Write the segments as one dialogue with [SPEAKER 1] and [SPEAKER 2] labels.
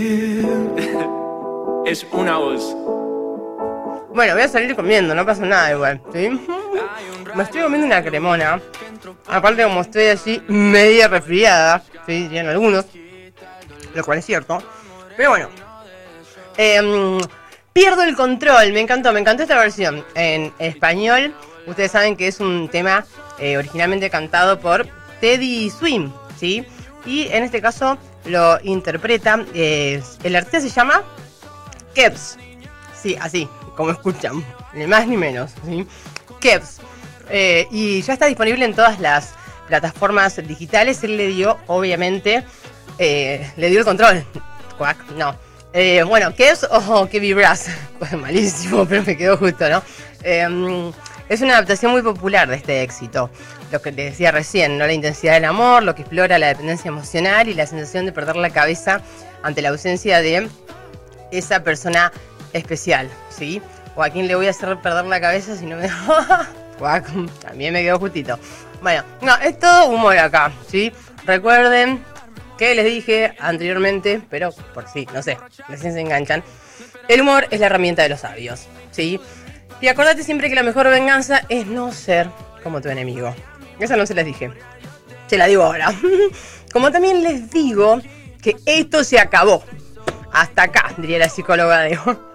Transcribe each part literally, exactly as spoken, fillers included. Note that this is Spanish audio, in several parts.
[SPEAKER 1] Es una voz.
[SPEAKER 2] Bueno, voy a salir comiendo, no pasa nada igual, ¿sí? Me estoy comiendo una cremona. Aparte, como estoy así media resfriada, ¿sí? Dirían algunos, lo cual es cierto. Pero bueno, eh, pierdo el control. Me encantó, me encantó esta versión en español. Ustedes saben que es un tema eh, originalmente cantado por Teddy Swims, ¿sí? Y en este caso lo interpreta, eh, el artista se llama Kebs. Sí, así, como escuchan, ni más ni menos, ¿sí? Kebs. Eh, y ya está disponible en todas las plataformas digitales. Él le dio, obviamente, eh, le dio el control. Cuac, no. Eh, bueno, Kebs o Kevin Brass. Malísimo, pero me quedó justo, ¿no? Eh, es una adaptación muy popular de este éxito. Lo que te decía recién, ¿no? La intensidad del amor, lo que explora la dependencia emocional y la sensación de perder la cabeza ante la ausencia de esa persona especial, ¿sí? O a quién le voy a hacer perder la cabeza si no me... También me quedó justito. Bueno, no, es todo humor acá, ¿sí? Recuerden que les dije anteriormente, pero por sí, no sé, recién se enganchan. El humor es la herramienta de los sabios, ¿sí? Y acordate siempre que la mejor venganza es no ser como tu enemigo. Esa no se las dije. Se la digo ahora. Como también les digo que esto se acabó. Hasta acá, diría la psicóloga de...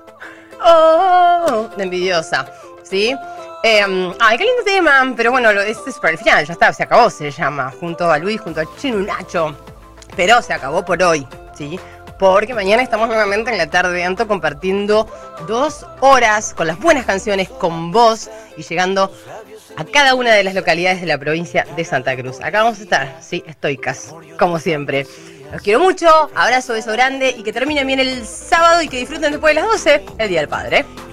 [SPEAKER 2] ¡Oh! Envidiosa, ¿sí? Eh, ay, qué lindo tema. Pero bueno, este es para el final, ya está, se acabó, se llama. Junto a Luis, junto a Chino y Nacho. Pero se acabó por hoy, ¿sí? Porque mañana estamos nuevamente en la tarde de Anto compartiendo dos horas con las buenas canciones con vos y llegando a cada una de las localidades de la provincia de Santa Cruz. Acá vamos a estar, sí, estoicas, como siempre. Los quiero mucho, abrazo, beso grande y que terminen bien el sábado y que disfruten después de las doce, el Día del Padre.